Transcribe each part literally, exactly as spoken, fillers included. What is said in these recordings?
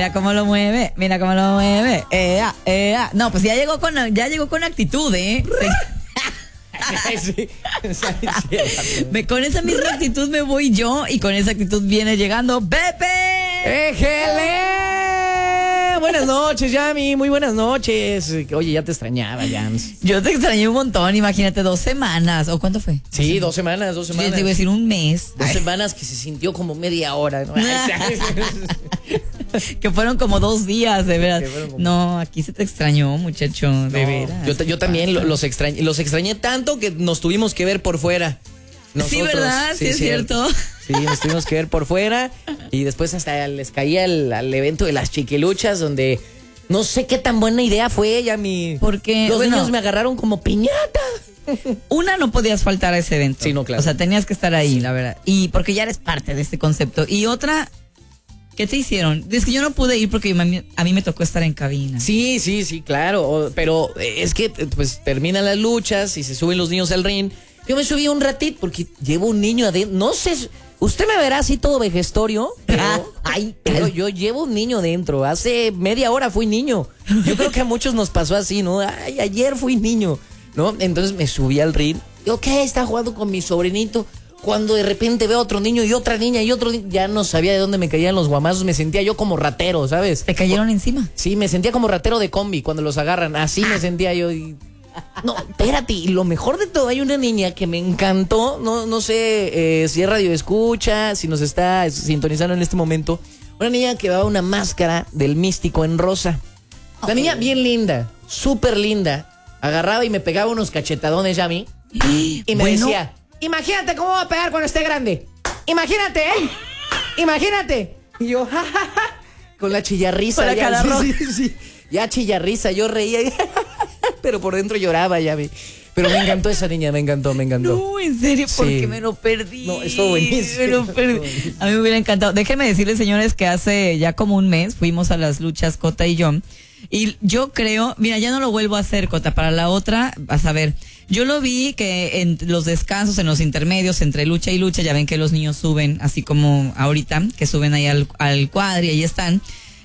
mira cómo lo mueve, mira cómo lo mueve. Ea, ea. No, pues ya llegó con, ya llegó con actitud, ¿eh? Sí. Me, con esa misma actitud me voy yo y con esa actitud viene llegando Pepe. ¡Éjele! Buenas noches, Yami, muy buenas noches. Oye, ya te extrañaba, Yams. Yo te extrañé un montón, imagínate, dos semanas. ¿O cuánto fue? Sí, dos semanas, dos semanas. Yo te iba a decir un mes. Dos Ay. semanas que se sintió como media hora, ¿no? Que fueron como dos días, de verdad. Como... No, aquí se te extrañó, muchacho, no, de veras. Yo, yo también lo, los, extrañé, los extrañé tanto que nos tuvimos que ver por fuera. Nosotros, sí, ¿verdad? Sí, sí es cierto. cierto. Sí, nos tuvimos que ver por fuera y después hasta les caía el, al evento de las chiquiluchas donde no sé qué tan buena idea fue ella, mi... Porque los bueno, niños me agarraron como piñata. Una, no podías faltar a ese evento. Sí, no, claro. O sea, tenías que estar ahí, sí. La verdad. Y porque ya eres parte de este concepto. Y otra... ¿Qué te hicieron? Es que yo no pude ir porque a mí me tocó estar en cabina. Sí, sí, sí, claro. Pero es que pues terminan las luchas y se suben los niños al ring. Yo me subí un ratito porque llevo un niño adentro. No sé, usted me verá así todo vejestorio, pero, ay, pero yo llevo un niño dentro. Hace media hora fui niño. Yo creo que a muchos nos pasó así, ¿no? Ay, ayer fui niño, ¿no? Entonces me subí al ring. Y ok, está jugando con mi sobrinito. Cuando de repente veo a otro niño y otra niña y otro niño, ya no sabía de dónde me caían los guamazos, me sentía yo como ratero, ¿sabes? ¿Te cayeron encima? Sí, me sentía como ratero de combi cuando los agarran, así me sentía yo. Y... No, espérate, y lo mejor de todo, hay una niña que me encantó, no, no sé eh, si es radio escucha, si nos está sintonizando en este momento, una niña que daba una máscara del místico en rosa. La niña bien linda, súper linda, agarraba y me pegaba unos cachetadones ya a mí y me bueno. decía... Imagínate cómo va a pegar cuando esté grande. Imagínate, ¿eh? Imagínate. Y yo, ja, ja, ja, con la chillarrisa. Con la ya, sí, sí, sí, ya chillarrisa, yo reía. Pero por dentro lloraba ya. Me, pero me encantó esa niña, me encantó, me encantó. No, en serio, ¿por qué sí. me lo perdí? No, estuvo buenísimo. Me lo perdí. A mí me hubiera encantado. Déjenme decirles, señores, que hace ya como un mes fuimos a las luchas, Cota y yo. Y yo creo, mira, ya no lo vuelvo a hacer, Cota, para la otra, vas a ver. Yo lo vi que en los descansos, en los intermedios, entre lucha y lucha, ya ven que los niños suben, así como ahorita, que suben ahí al, al cuadro y ahí están.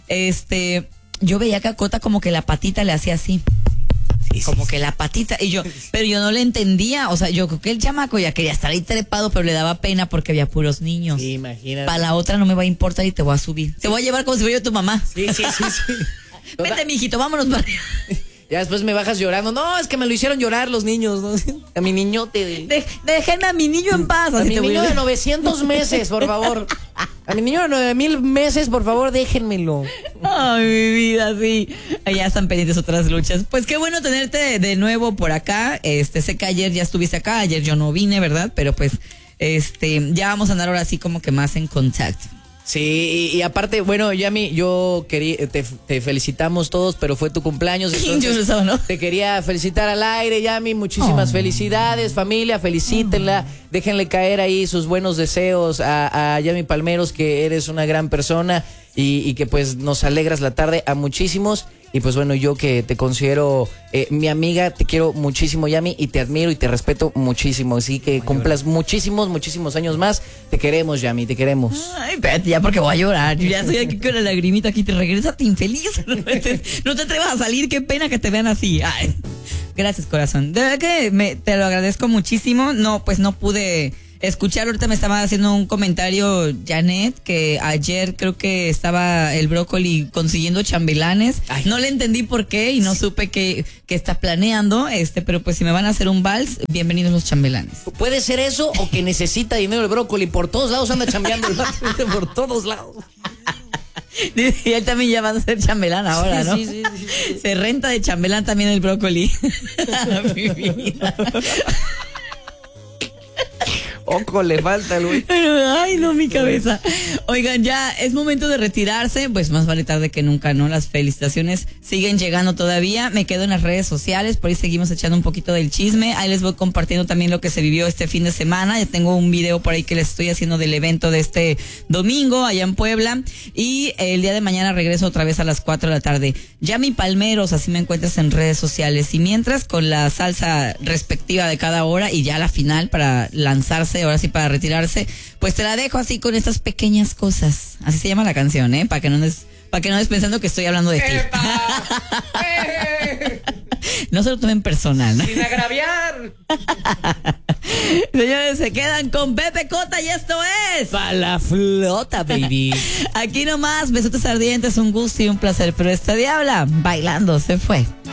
Este, yo veía que a Cota como que la patita le hacía así. Sí, como sí, que sí. la patita, y yo, pero yo no le entendía, o sea, yo creo que el chamaco ya quería estar ahí trepado, pero le daba pena porque había puros niños. Sí, imagínate. Para la otra no me va a importar y te voy a subir. Sí. Te voy a llevar como si fuera yo tu mamá. Sí, sí, sí, sí. Vete, mijito, vámonos para allá. Ya después me bajas llorando. No, es que me lo hicieron llorar los niños, ¿no? A mi niñote. De... De, déjenme a mi niño en paz. A mi niño de novecientos meses, por favor. A mi niño de nueve mil meses, por favor, déjenmelo. Ay, mi vida, sí. Ya están pendientes otras luchas. Pues qué bueno tenerte de nuevo por acá. Este, sé que ayer ya estuviste acá. Ayer yo no vine, ¿verdad? Pero pues, este, ya vamos a andar ahora sí como que más en contacto. Sí, y, y aparte, bueno, Yami, yo quería, te, te felicitamos todos, pero fue tu cumpleaños, entonces yo no. te quería felicitar al aire, Yami, muchísimas oh. felicidades, familia, felicítenla, oh. déjenle caer ahí sus buenos deseos a, a Yami Palmeros, que eres una gran persona y, y que pues nos alegras la tarde a muchísimos. Y pues bueno, yo que te considero eh, mi amiga, te quiero muchísimo, Yami, y te admiro y te respeto muchísimo. Así que cumplas muchísimos, muchísimos años más. Te queremos, Yami, te queremos. Ay, espérate, ya porque voy a llorar. Yo ya estoy aquí con la lagrimita aquí. Te regresate infeliz. No te, no te atrevas a salir, qué pena que te vean así. Ay. Gracias, corazón. De verdad que me, te lo agradezco muchísimo. No, pues no pude escuchar, ahorita me estaba haciendo un comentario Janet, que ayer creo que estaba el brócoli consiguiendo chambelanes. Ay. No le entendí por qué y no sí. supe que, que está planeando, este, pero pues si me van a hacer un vals, bienvenidos los chambelanes. Puede ser eso o que necesita dinero el brócoli, por todos lados anda chambeando el brócoli, por todos lados. Y él también ya va a ser chambelán ahora, ¿no? Sí, sí, sí, sí. Se renta de chambelán también el brócoli. Mi vida. Ojo, le falta, Luis. Ay, no, mi cabeza. Oigan, ya es momento de retirarse. Pues más vale tarde que nunca, ¿no? Las felicitaciones siguen llegando todavía. Me quedo en las redes sociales. Por ahí seguimos echando un poquito del chisme. Ahí les voy compartiendo también lo que se vivió este fin de semana. Ya tengo un video por ahí que les estoy haciendo del evento de este domingo allá en Puebla. Y el día de mañana regreso otra vez a las cuatro de la tarde. Yami Palmeros, así me encuentras en redes sociales. Y mientras, con la salsa respectiva de cada hora y ya la final para lanzarse, ahora sí para retirarse, pues te la dejo así con estas pequeñas cosas. Así se llama la canción, ¿eh? Para que no andes Para que no estés pensando que estoy hablando de ti. No se lo tomen personal, ¿no? Sin agraviar. Señores, se quedan con Pepe Cota y esto es... Pa' la flota, baby. Aquí nomás, besotes ardientes, un gusto y un placer. Pero esta diabla, bailando, se fue.